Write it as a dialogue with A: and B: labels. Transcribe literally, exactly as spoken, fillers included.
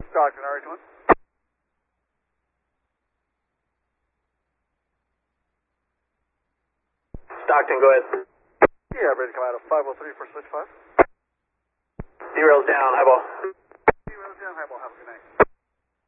A: Stockton, R H one.
B: Stockton, go ahead.
A: Yeah, ready to come out of five oh three for switch five.
B: Derail's down, highball.